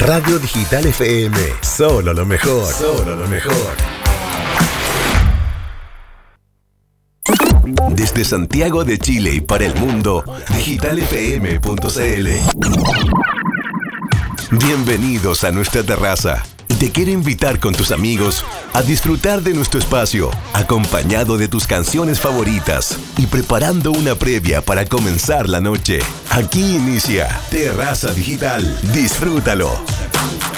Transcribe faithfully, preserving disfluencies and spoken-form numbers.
Radio Digital F M, solo lo mejor, solo lo mejor. Desde Santiago de Chile y para el mundo, digital f m punto c l. Bienvenidos a nuestra terraza. Y te quiero invitar con tus amigos a disfrutar de nuestro espacio, acompañado de tus canciones favoritas y preparando una previa para comenzar la noche. Aquí inicia Terraza Digital. Disfrútalo.